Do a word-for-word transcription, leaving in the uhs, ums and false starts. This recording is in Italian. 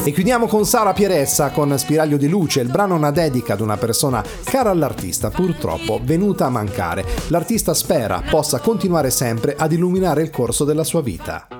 E chiudiamo con Sara Pieressa con Spiraglio di luce, il brano è una dedica ad una persona cara all'artista, purtroppo venuta a mancare. L'artista spera possa continuare sempre ad illuminare il corso della sua vita.